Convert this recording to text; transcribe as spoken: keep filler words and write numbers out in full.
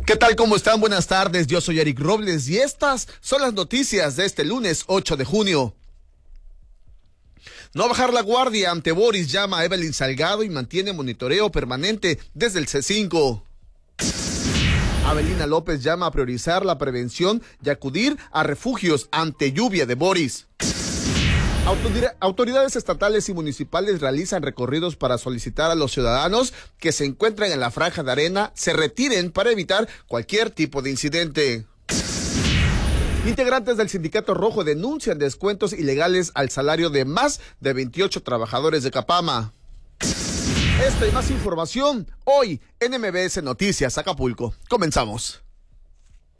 ¿Qué tal? ¿Cómo están? Buenas tardes, yo soy Eric Robles y estas son las noticias de este lunes ocho de junio. No bajar la guardia ante Boris, llama a Evelyn Salgado y mantiene monitoreo permanente desde el C cinco. Abelina López llama a priorizar la prevención y acudir a refugios ante lluvia de Boris. Autoridades estatales y municipales realizan recorridos para solicitar a los ciudadanos que se encuentran en la franja de arena se retiren para evitar cualquier tipo de incidente. Integrantes del Sindicato Rojo denuncian descuentos ilegales al salario de más de veintiocho trabajadores de Capama. Esta y más información hoy en M B S Noticias Acapulco. Comenzamos.